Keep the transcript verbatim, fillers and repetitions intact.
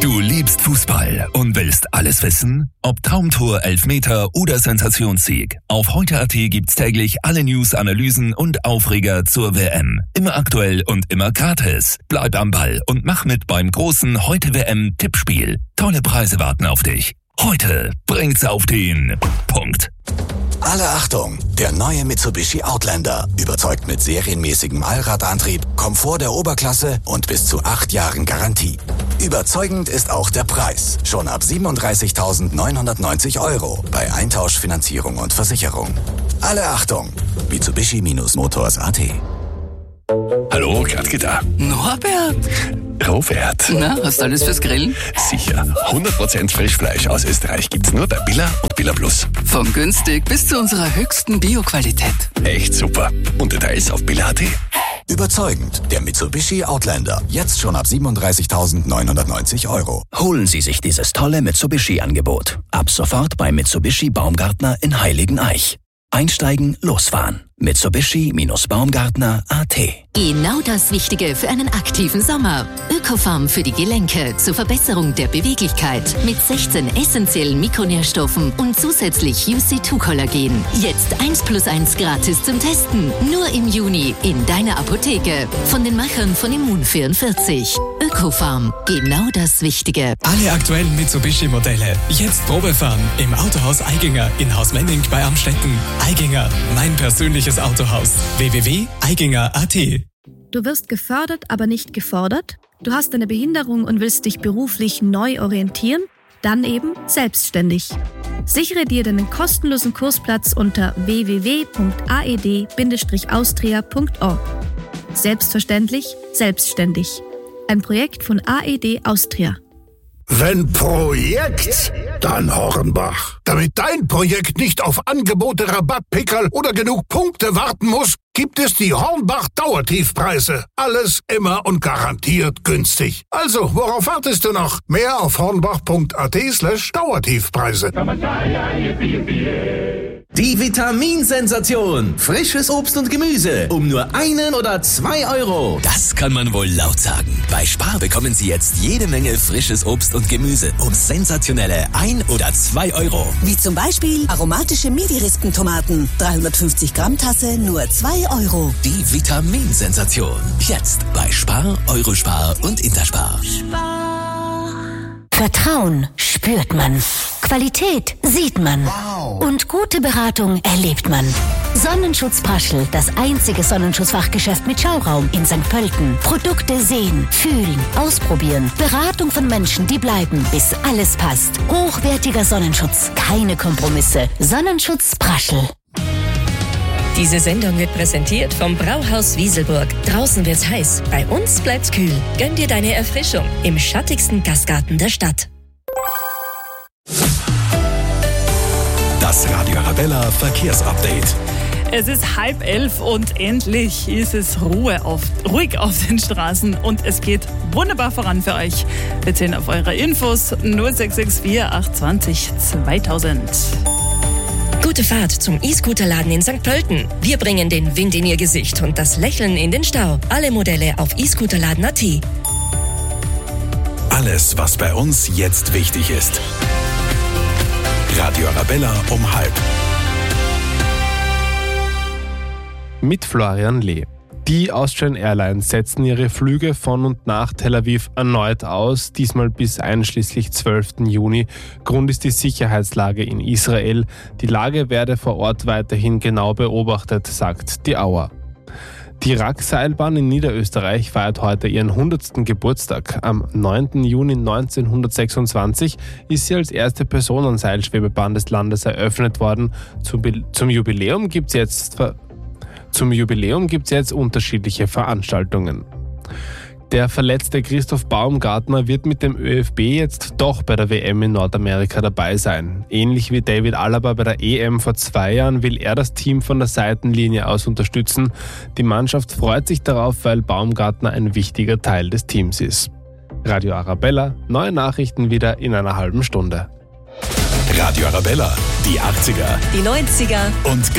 Du liebst Fußball und willst alles wissen? Ob Traumtor, Elfmeter oder Sensationssieg. Auf heute Punkt at gibt's täglich alle News, Analysen und Aufreger zur W M. Immer aktuell und immer gratis. Bleib am Ball und mach mit beim großen Heute-W M-Tippspiel. Tolle Preise warten auf dich. Heute bringt's auf den Punkt. Alle Achtung! Der neue Mitsubishi Outlander überzeugt mit serienmäßigem Allradantrieb, Komfort der Oberklasse und bis zu acht Jahren Garantie. Überzeugend ist auch der Preis. Schon ab siebenunddreißigtausendneunhundertneunzig Euro bei Eintausch, Finanzierung und Versicherung. Alle Achtung! Mitsubishi-Motors Punkt at. Hallo, Gradke da. Norbert! Robert. Na, hast du alles fürs Grillen? Sicher. hundert Prozent Frischfleisch aus Österreich gibt's nur bei Billa und Billa Plus. Von günstig bis zu unserer höchsten Bio-Qualität. Echt super. Und Details auf Billa Punkt at. Überzeugend, der Mitsubishi Outlander. Jetzt schon ab siebenunddreißigtausendneunhundertneunzig Euro. Holen Sie sich dieses tolle Mitsubishi-Angebot. Ab sofort bei Mitsubishi Baumgartner in Heiligeneich. Einsteigen, losfahren. Mitsubishi-Baumgartner Punkt at. Genau das Wichtige für einen aktiven Sommer. Ökofarm für die Gelenke zur Verbesserung der Beweglichkeit mit sechzehn essentiellen Mikronährstoffen und zusätzlich U C zwei Kollagen. Jetzt eins plus eins gratis zum Testen. Nur im Juni in deiner Apotheke. Von den Machern von Immun vierundvierzig. Ökofarm. Genau das Wichtige. Alle aktuellen Mitsubishi-Modelle. Jetzt Probefahren im Autohaus Eiginger in Hausmenning bei Amstetten. Eiginger, mein persönliches Autohaus. w w w punkt eiginger punkt at. Du wirst gefördert, aber nicht gefordert? Du hast eine Behinderung und willst dich beruflich neu orientieren? Dann eben selbstständig. Sichere dir deinen kostenlosen Kursplatz unter w w w punkt a e d bindestrich austria punkt org. Selbstverständlich, selbstständig. Ein Projekt von A E D Austria. Wenn Projekt, dann Hornbach. Damit dein Projekt nicht auf Angebote, Rabattpickerl oder genug Punkte warten muss, gibt es die Hornbach Dauertiefpreise. Alles immer und garantiert günstig. Also, worauf wartest du noch? Mehr auf hornbach punkt at slash Dauertiefpreise. Die Vitaminsensation. Frisches Obst und Gemüse um nur einen oder zwei Euro. Das kann man wohl laut sagen. Bei Spar bekommen Sie jetzt jede Menge frisches Obst und Gemüse um sensationelle ein oder zwei Euro. Wie zum Beispiel aromatische Midi-Rispentomaten. dreihundertfünfzig Gramm Tasse, nur zwei Euro. Die Vitaminsensation. Jetzt bei Spar, Eurospar und Interspar. Vertrauen spürt man. Qualität sieht man. Wow. Und gute Beratung erlebt man. Sonnenschutz Praschl, das einzige Sonnenschutzfachgeschäft mit Schauraum in Sankt Pölten. Produkte sehen, fühlen, ausprobieren. Beratung von Menschen, die bleiben, bis alles passt. Hochwertiger Sonnenschutz, keine Kompromisse. Sonnenschutz Praschl. Diese Sendung wird präsentiert vom Brauhaus Wieselburg. Draußen wird's heiß, bei uns bleibt's kühl. Gönn dir deine Erfrischung im schattigsten Gastgarten der Stadt. Das Radio Arabella Verkehrsupdate. Es ist halb elf und endlich ist es Ruhe auf, ruhig auf den Straßen und es geht wunderbar voran für euch. Wir zählen auf eure Infos null sechs sechs vier acht zwei null zweitausend. Gute Fahrt zum E-Scooter-Laden in Sankt Pölten. Wir bringen den Wind in Ihr Gesicht und das Lächeln in den Stau. Alle Modelle auf e scooterladen punkt at. Alles, was bei uns jetzt wichtig ist. Radio Arabella um halb. Mit Florian Lee. Die Austrian Airlines setzen ihre Flüge von und nach Tel Aviv erneut aus, diesmal bis einschließlich zwölften Juni. Grund ist die Sicherheitslage in Israel. Die Lage werde vor Ort weiterhin genau beobachtet, sagt die Auer. Die R A K-Seilbahn in Niederösterreich feiert heute ihren hundertsten Geburtstag. Am neunten Juni neunzehnhundertsechsundzwanzig ist sie als erste Personenseilschwebebahn des Landes eröffnet worden. Zum, Be- zum Jubiläum gibt es jetzt... Ver- Zum Jubiläum gibt es jetzt unterschiedliche Veranstaltungen. Der verletzte Christoph Baumgartner wird mit dem ÖFB jetzt doch bei der W M in Nordamerika dabei sein. Ähnlich wie David Alaba bei der E M vor zwei Jahren will er das Team von der Seitenlinie aus unterstützen. Die Mannschaft freut sich darauf, weil Baumgartner ein wichtiger Teil des Teams ist. Radio Arabella, neue Nachrichten wieder in einer halben Stunde. Radio Arabella, die achtziger, die neunziger und